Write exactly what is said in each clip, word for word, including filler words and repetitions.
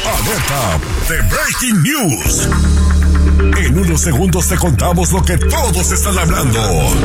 Alerta de Breaking News. En unos segundos te contamos lo que todos están hablando.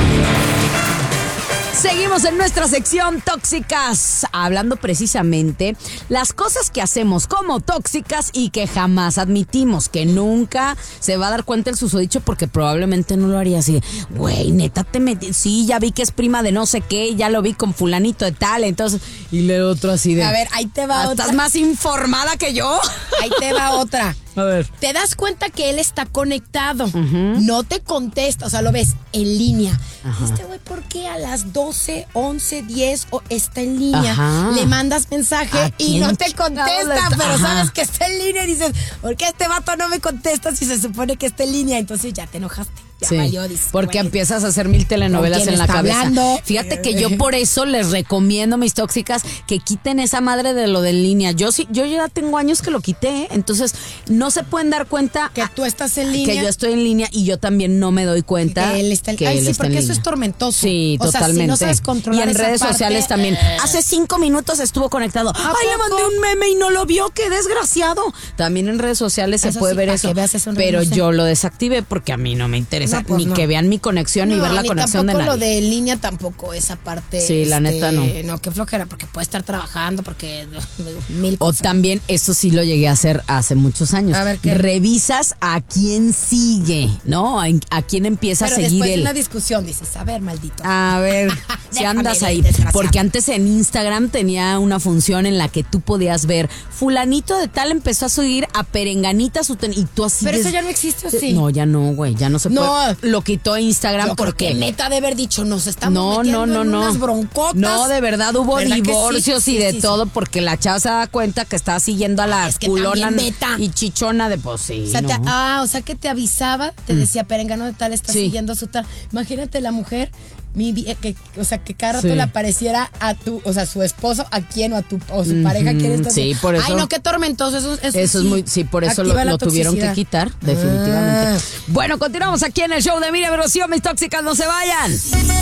Seguimos en nuestra sección Tóxicas, hablando precisamente las cosas que hacemos como tóxicas y que jamás admitimos, que nunca se va a dar cuenta el susodicho porque probablemente no lo haría así. Güey, neta te metí, sí, ya vi que es prima de no sé qué, ya lo vi con fulanito de tal, entonces, y le otro así de... A ver, ahí te va otra. ¿Estás más informada que yo? Ahí te va otra. A ver. Te das cuenta que él está conectado, uh-huh. No te contesta, o sea, lo ves en línea. Ajá. Este güey, ¿por qué a las doce, once, diez o está en línea? Ajá. Le mandas mensaje y no te contesta, pero ajá. Sabes que está en línea y dices, ¿por qué este vato no me contesta si se supone que está en línea? Entonces ya te enojaste. Ya sí, valió, dices, porque güey, empiezas a hacer mil telenovelas en la cabeza. Hablando? Fíjate que yo por eso les recomiendo, mis tóxicas, que quiten esa madre de lo de en línea. Yo sí, yo ya tengo años que lo quité, entonces no se pueden dar cuenta que tú estás en línea, que yo estoy en línea y yo también no me doy cuenta que él está en línea. Ay, sí, porque eso es tormentoso. Sí, o totalmente. Sea, si no sabes controlar y en esa redes parte, sociales también. Eh. Hace cinco minutos estuvo conectado. Ay, poco? le mandé un meme y no lo vio, qué desgraciado. También en redes sociales eso se puede sí, ver eso. eso pero yo lo desactivé porque a mí no me interesa no, pues ni no. que vean mi conexión no, ni ver la ni conexión de nadie. Tampoco lo de línea, tampoco esa parte. Sí, la este, neta no. No, qué flojera, porque puede estar trabajando, porque mil o cosas. También, eso sí lo llegué a hacer hace muchos años. A ver, ¿qué? Revisas a quién sigue, ¿no? A, a quién empieza pero a seguir después él. de una discusión dices, a ver, maldito. A ver, si andas ahí. Porque antes en Instagram tenía una función en la que tú podías ver, fulanito de tal empezó a seguir a Perenganita su ten- y tú así. Pero des- eso ya no existe, ¿o sí? No, ya no, güey, ya no se no, puede. Lo quitó Instagram yo porque creo que neta de haber dicho, nos estamos no, metiendo no, no, en no. unas broncotas. No, de verdad hubo ¿verdad divorcios sí? y Sí, de sí, todo sí. porque la chava se da cuenta que estaba siguiendo a la es que culona beta. y chichona de pues sí, o sea, no. te, ah, o sea que te avisaba, te mm. decía, Perengano de tal está sí. siguiendo a su tal. Imagínate la mujer, mi, que, o sea, que cada rato sí. le apareciera a tu, o sea, su esposo, a quién o a tu o su mm-hmm. pareja quién está. Sí, por eso. Ay, no, qué tormentoso, eso, eso, eso sí, es muy, sí, por eso lo, lo tuvieron que quitar, definitivamente. Ah. Bueno, continuamos aquí en el show de Miriam y Rocío, mis tóxicas, no se vayan.